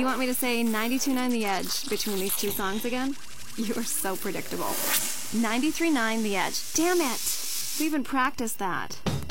want me to say 92.9 The Edge between these two songs again? You are so predictable. 93.9 The Edge. Damn it! We even practiced that.